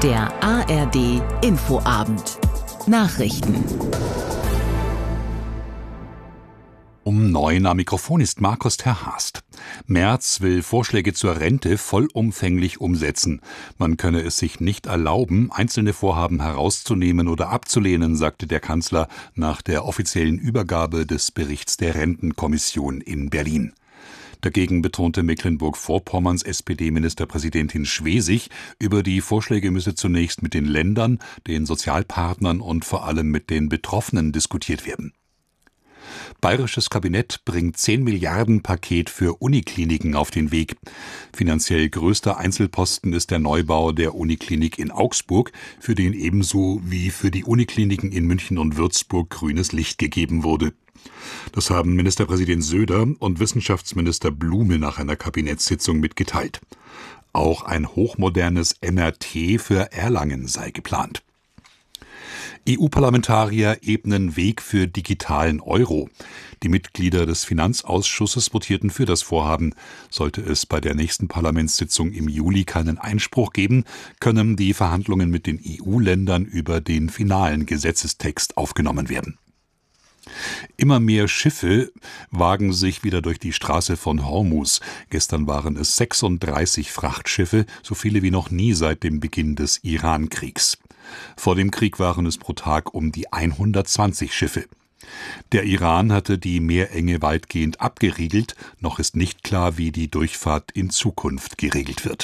Der ARD Infoabend. Nachrichten. Um 9 am Mikrofon ist Markus Terhast. Merz will Vorschläge zur Rente vollumfänglich umsetzen. Man könne es sich nicht erlauben, einzelne Vorhaben herauszunehmen oder abzulehnen, sagte der Kanzler nach der offiziellen Übergabe des Berichts der Rentenkommission in Berlin. Dagegen betonte Mecklenburg-Vorpommerns SPD-Ministerpräsidentin Schwesig, über die Vorschläge müsse zunächst mit den Ländern, den Sozialpartnern und vor allem mit den Betroffenen diskutiert werden. Bayerisches Kabinett bringt 10 Milliarden Paket für Unikliniken auf den Weg. Finanziell größter Einzelposten ist der Neubau der Uniklinik in Augsburg, für den ebenso wie für die Unikliniken in München und Würzburg grünes Licht gegeben wurde. Das haben Ministerpräsident Söder und Wissenschaftsminister Blume nach einer Kabinettssitzung mitgeteilt. Auch ein hochmodernes MRT für Erlangen sei geplant. EU-Parlamentarier ebnen Weg für digitalen Euro. Die Mitglieder des Finanzausschusses votierten für das Vorhaben. Sollte es bei der nächsten Parlamentssitzung im Juli keinen Einspruch geben, können die Verhandlungen mit den EU-Ländern über den finalen Gesetzestext aufgenommen werden. Immer mehr Schiffe wagen sich wieder durch die Straße von Hormuz. Gestern waren es 36 Frachtschiffe, so viele wie noch nie seit dem Beginn des Iran-Kriegs. Vor dem Krieg waren es pro Tag um die 120 Schiffe. Der Iran hatte die Meerenge weitgehend abgeriegelt. Noch ist nicht klar, wie die Durchfahrt in Zukunft geregelt wird.